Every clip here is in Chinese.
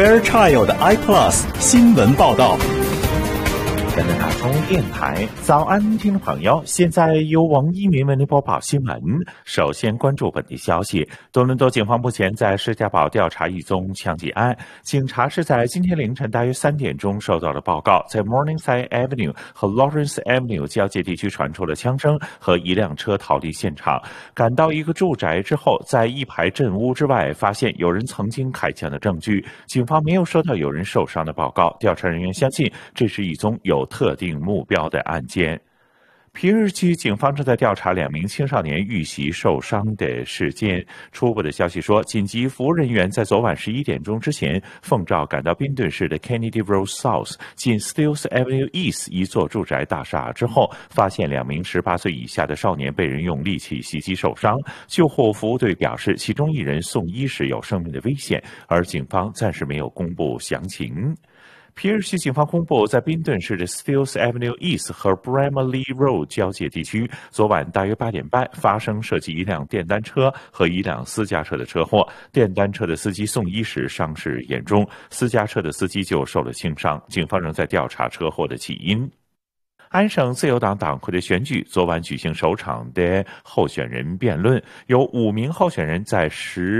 Fairchild iPlus 新闻报道。 加拿大中电台早安，听众朋友，现在由王一鸣为您播报新闻。首先关注本地消息，多伦多警方目前在施家堡调查一宗枪击案，警察是在今天凌晨大约3点钟收到了报告，在 Morningside Avenue 和 Lawrence Avenue 交界地区传出了枪声和一辆车逃离现场。赶到一个住宅之后，在一排镇屋之外发现有人曾经开枪的证据，警方没有收到有人受伤的报告，调查人员相信这是一宗有特定目标的案件。皮日区警方正在调查2名青少年遇袭受伤的事件。初步的消息说，紧急服务人员在昨晚11点钟之前奉召赶到宾顿市的 Kennedy Road South 近 Stills Avenue East 一座住宅大厦之后，发现2名18岁以下的少年被人用利器袭击受伤。救护服务队表示，其中1人送医时有生命的危险，而警方暂时没有公布详情。皮尔西警方公布，在宾顿市的 Stills Avenue East 和 Bramley Road 交界地区，昨晚大约8点半发生涉及一辆电单车和一辆私家车的车祸。电单车的司机送医时伤势严重，私家车的司机就受了轻伤。警方仍在调查车祸的起因。安省自由党党魁的选举昨晚举行首场的候选人辩论，有5名候选人在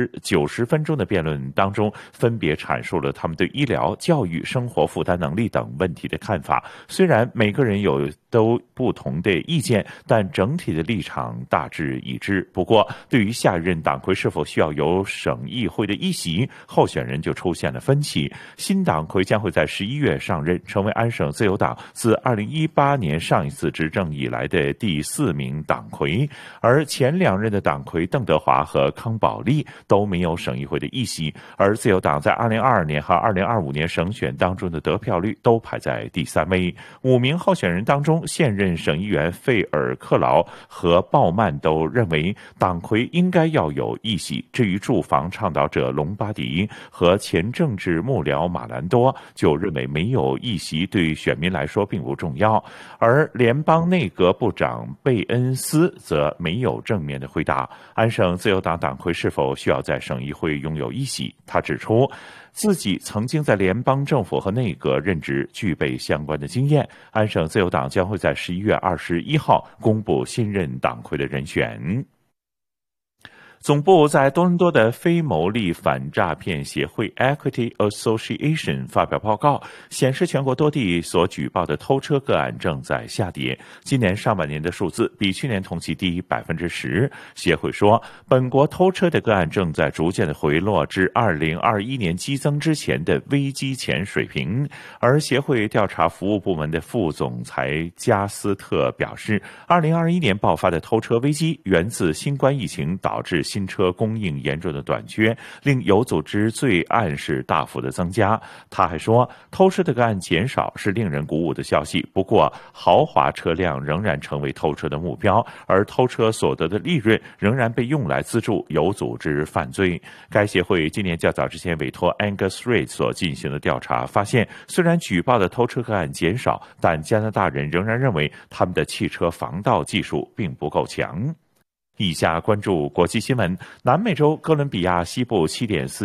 90分钟的辩论当中，分别阐述了他们对医疗、教育、生活负担能力等问题的看法。虽然每个人都不同的意见，但整体的立场大致一致。不过，对于下一任党魁是否需要有省议会的议席，候选人就出现了分歧。新党魁将会在11月上任，成为安省自由党自2018年上一次执政以来的第4名党魁，而前2任的党魁邓德华和康保利都没有省议会的议席，而自由党在2022年和2025年省选当中的得票率都排在第3位。5名候选人当中，现任省议员费尔克劳和鲍曼都认为党魁应该要有议席，至于住房倡导者隆巴迪和前政治幕僚马兰多就认为没有议席对选民来说并不重要。而联邦内阁部长贝恩斯则没有正面的回答安省自由党党魁是否需要在省议会拥有议席。他指出自己曾经在联邦政府和内阁任职，具备相关的经验。安省自由党将会在11月21号公布新任党魁的人选。总部在多伦多的非牟利反诈骗协会 Equity Association 发表报告，显示全国多地所举报的偷车个案正在下跌，今年上半年的数字比去年同期低 10%。 协会说，本国偷车的个案正在逐渐的回落至2021年激增之前的危机前水平。而协会调查服务部门的副总裁加斯特表示，2021年爆发的偷车危机源自新冠疫情导致新车供应严重的短缺，令有组织罪案是大幅的增加。他还说，偷车的个案减少是令人鼓舞的消息，不过豪华车辆仍然成为偷车的目标，而偷车所得的利润仍然被用来资助有组织犯罪。该协会今年较早之前委托 Angus Reid 所进行的调查发现，虽然举报的偷车个案减少，但加拿大人仍然认为他们的汽车防盗技术并不够强。以下关注国际新闻，南美洲哥伦比亚西部7.4